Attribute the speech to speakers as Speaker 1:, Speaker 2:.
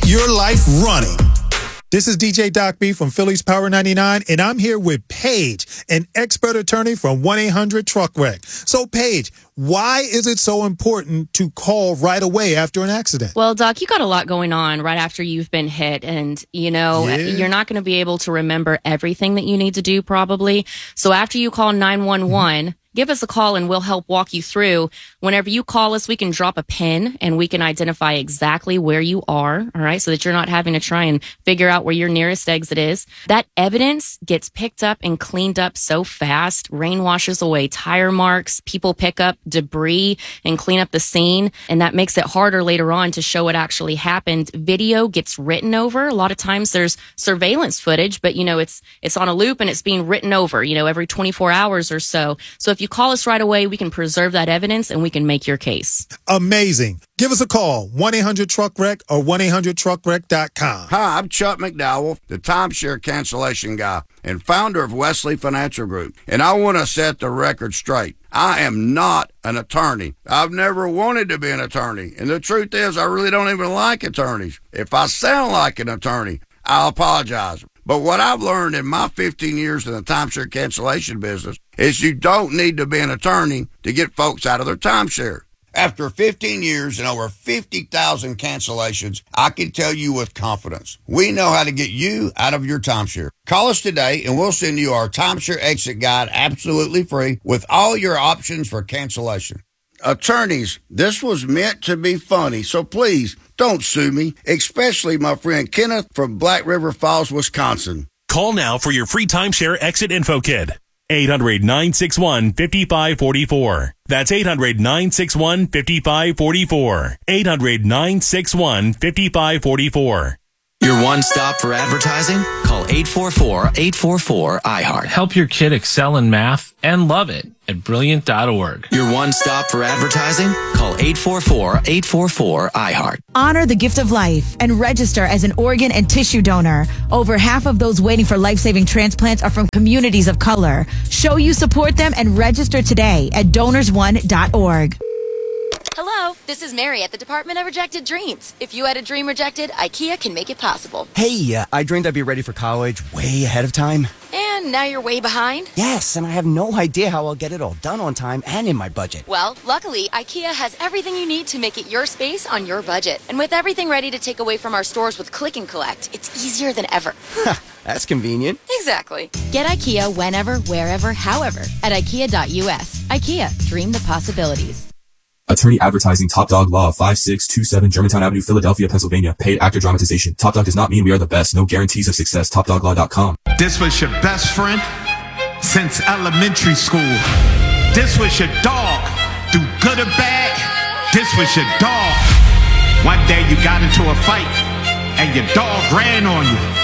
Speaker 1: keep your life running. This is DJ Doc B from Phillies Power 99, and I'm here with Paige, an expert attorney from 1-800-TRUCK-WRECK. So, Paige, why is it so important to call right away after an accident?
Speaker 2: Well, Doc, you got a lot going on right after you've been hit, and, you're not going to be able to remember everything that you need to do, probably. So after you call 911, give us a call and we'll help walk you through. Whenever you call us, we can drop a pin and we can identify exactly where you are, all right, so that you're not having to try and figure out where your nearest exit is. That evidence gets picked up and cleaned up so fast. Rain washes away tire marks. People pick up debris and clean up the scene, and that makes it harder later on to show what actually happened. Video gets written over. A lot of times there's surveillance footage, but, it's on a loop and it's being written over, every 24 hours or so. So if you call us right away, we can preserve that evidence and we can make your case.
Speaker 1: Amazing. Give us a call, 1-800-TRUCK-WRECK or 1-800-TRUCK-WRECK.com.
Speaker 3: Hi, I'm Chuck McDowell, the timeshare cancellation guy and founder of Wesley Financial Group. And I want to set the record straight. I am not an attorney. I've never wanted to be an attorney. And the truth is, I really don't even like attorneys. If I sound like an attorney, I'll apologize. But what I've learned in my 15 years in the timeshare cancellation business is you don't need to be an attorney to get folks out of their timeshare. After 15 years and over 50,000 cancellations, I can tell you with confidence, we know how to get you out of your timeshare. Call us today and we'll send you our timeshare exit guide absolutely free with all your options for cancellation. Attorneys, this was meant to be funny, so please don't sue me, especially my friend Kenneth from Black River Falls, Wisconsin.
Speaker 4: Call now for your free timeshare exit info kit. 800-961-5544. That's 800-961-5544. 800-961-5544.
Speaker 5: Your one stop for advertising? Call 844-844-iHeart.
Speaker 6: Help your kid excel in math and love it at Brilliant.org.
Speaker 5: Your one stop for advertising? Call 844-844-iHeart.
Speaker 7: Honor the gift of life and register as an organ and tissue donor. Over half of those waiting for life-saving transplants are from communities of color. Show you support them and register today at DonorsOne.org.
Speaker 8: Hello, this is Mary at the Department of Rejected Dreams. If you had a dream rejected, IKEA can make it possible.
Speaker 9: Hey, I dreamed I'd be ready for college way ahead of time.
Speaker 8: And now you're way behind?
Speaker 9: Yes, and I have no idea how I'll get it all done on time and in my budget.
Speaker 8: Well, luckily, IKEA has everything you need to make it your space on your budget. And with everything ready to take away from our stores with Click and Collect, it's easier than ever.
Speaker 9: That's convenient.
Speaker 8: Exactly. Get IKEA whenever, wherever, however at IKEA.us. IKEA, dream the possibilities.
Speaker 10: Attorney advertising. Top Dog Law, 5627 Germantown Avenue, Philadelphia, Pennsylvania. Paid actor dramatization. Top Dog does not mean we are the best. No guarantees of success. TopDogLaw.com.
Speaker 11: This was your best friend since elementary school. This was your dog. Through good or bad, this was your dog. One day you got into a fight and your dog ran on you.